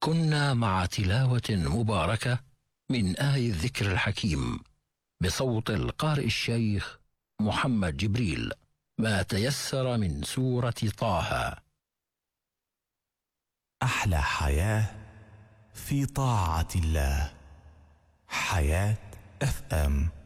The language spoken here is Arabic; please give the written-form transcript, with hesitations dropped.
كنا مع تلاوة مباركة من آي الذكر الحكيم بصوت القارئ الشيخ محمد جبريل، ما تيسر من سورة طه. أحلى حياة في طاعة الله. حياة FM.